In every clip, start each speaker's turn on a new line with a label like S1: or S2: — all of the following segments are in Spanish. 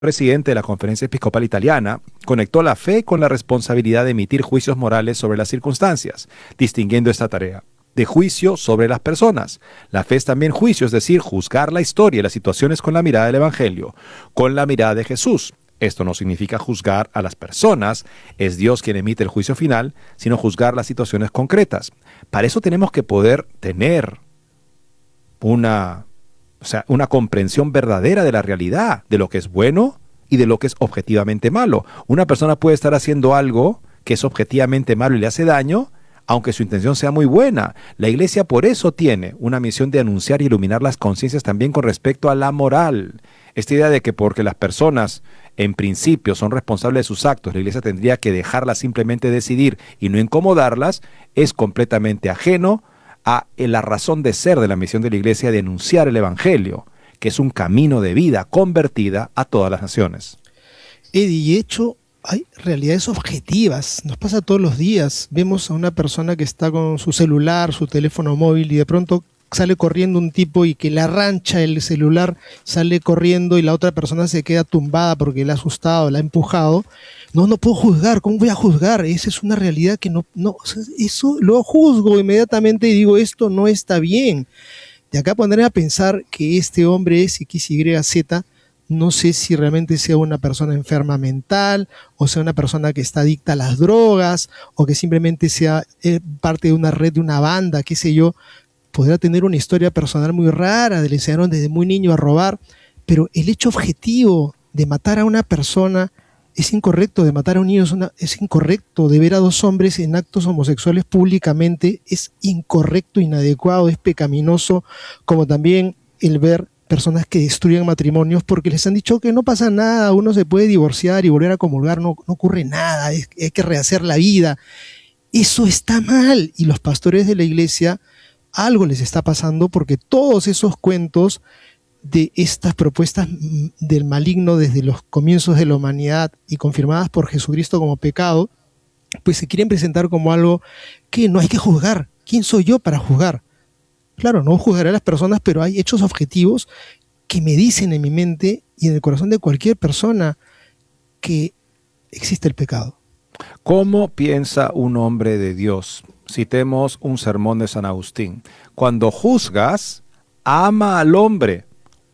S1: presidente de la Conferencia Episcopal Italiana, conectó la fe con la responsabilidad de emitir juicios morales sobre las circunstancias, distinguiendo esta tarea de juicio sobre las personas. La fe es también juicio, es decir, juzgar la historia y las situaciones con la mirada del Evangelio, con la mirada de Jesús. Esto no significa juzgar a las personas, es Dios quien emite el juicio final, sino juzgar las situaciones concretas. Para eso tenemos que poder tener una comprensión verdadera de la realidad, de lo que es bueno y de lo que es objetivamente malo. Una persona puede estar haciendo algo que es objetivamente malo y le hace daño, aunque su intención sea muy buena. La Iglesia por eso tiene una misión de anunciar y iluminar las conciencias también con respecto a la moral. Esta idea de que porque las personas en principio son responsables de sus actos, la Iglesia tendría que dejarlas simplemente decidir y no incomodarlas, es completamente ajeno a la razón de ser de la misión de la Iglesia de anunciar el Evangelio, que es un camino de vida convertida a todas las naciones.
S2: Eddie, y de hecho hay realidades objetivas, nos pasa todos los días. Vemos a una persona que está con su celular, su teléfono móvil, y de pronto sale corriendo un tipo y que le arrancha el celular, sale corriendo y la otra persona se queda tumbada porque le ha asustado, la ha empujado. No puedo juzgar, ¿cómo voy a juzgar? Esa es una realidad que no, eso lo juzgo inmediatamente y digo, esto no está bien. De acá ponerme a pensar que este hombre es XYZ, no sé si realmente sea una persona enferma mental, o sea una persona que está adicta a las drogas, o que simplemente sea parte de una red, de una banda, qué sé yo. Podrá tener una historia personal muy rara, le enseñaron desde muy niño a robar, pero el hecho objetivo de matar a una persona es incorrecto, de matar a un niño es incorrecto, de ver a dos hombres en actos homosexuales públicamente es incorrecto, inadecuado, es pecaminoso, como también el ver personas que destruyen matrimonios porque les han dicho que no pasa nada, uno se puede divorciar y volver a comulgar, no ocurre nada, hay que rehacer la vida. Eso está mal, y los pastores de la iglesia algo les está pasando, porque todos esos cuentos de estas propuestas del maligno desde los comienzos de la humanidad y confirmadas por Jesucristo como pecado, pues se quieren presentar como algo que no hay que juzgar. ¿Quién soy yo para juzgar? Claro, no juzgaré a las personas, pero hay hechos objetivos que me dicen en mi mente y en el corazón de cualquier persona que existe el pecado.
S1: ¿Cómo piensa un hombre de Dios? Citemos un sermón de San Agustín. Cuando juzgas, ama al hombre,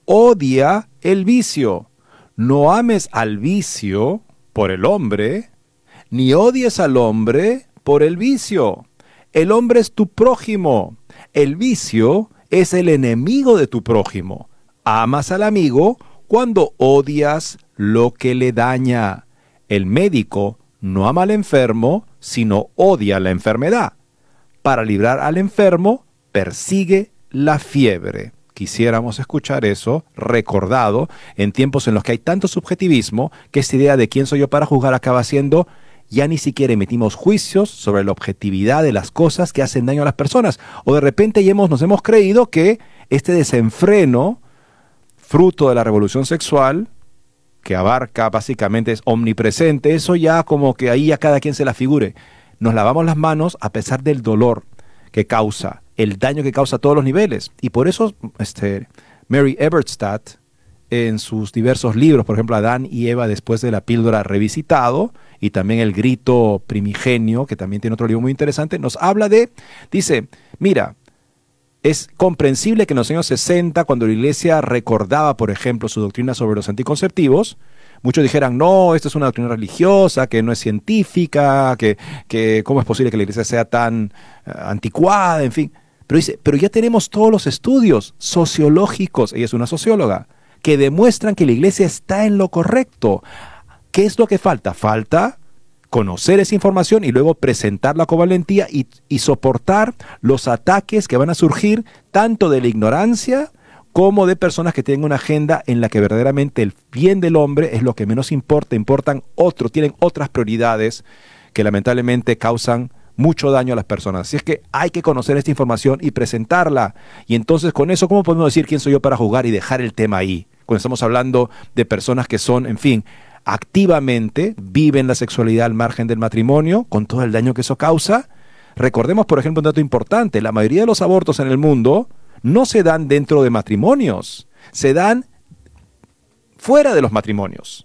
S1: odia el vicio. No ames al vicio por el hombre, ni odies al hombre por el vicio. El hombre es tu prójimo. El vicio es el enemigo de tu prójimo. Amas al amigo cuando odias lo que le daña. El médico no ama al enfermo, sino odia la enfermedad. Para librar al enfermo, persigue la fiebre. Quisiéramos escuchar eso recordado en tiempos en los que hay tanto subjetivismo que esta idea de quién soy yo para juzgar acaba siendo, ya ni siquiera emitimos juicios sobre la objetividad de las cosas que hacen daño a las personas. O de repente ya nos hemos creído que este desenfreno, fruto de la revolución sexual, que abarca básicamente, es omnipresente, eso ya como que ahí a cada quien se la figure. Nos lavamos las manos a pesar del dolor que causa, el daño que causa a todos los niveles. Y por eso Mary Eberstadt, en sus diversos libros, por ejemplo, Adán y Eva después de la píldora revisitado, y también El grito primigenio, que también tiene otro libro muy interesante, nos habla dice, mira, es comprensible que en los años 60, cuando la Iglesia recordaba, por ejemplo, su doctrina sobre los anticonceptivos, muchos dijeran, no, esto es una doctrina religiosa, que no es científica, que cómo es posible que la Iglesia sea tan anticuada, en fin. Pero dice, pero ya tenemos todos los estudios sociológicos, ella es una socióloga, que demuestran que la Iglesia está en lo correcto. ¿Qué es lo que falta? Falta conocer esa información y luego presentarla con valentía y soportar los ataques que van a surgir tanto de la ignorancia como de personas que tienen una agenda en la que verdaderamente el bien del hombre es lo que menos importa, tienen otras prioridades que lamentablemente causan mucho daño a las personas. Así es que hay que conocer esta información y presentarla. Y entonces con eso, ¿cómo podemos decir quién soy yo para juzgar y dejar el tema ahí? Cuando estamos hablando de personas que son, en fin, activamente viven la sexualidad al margen del matrimonio, con todo el daño que eso causa. Recordemos, por ejemplo, un dato importante. La mayoría de los abortos en el mundo no se dan dentro de matrimonios, se dan fuera de los matrimonios.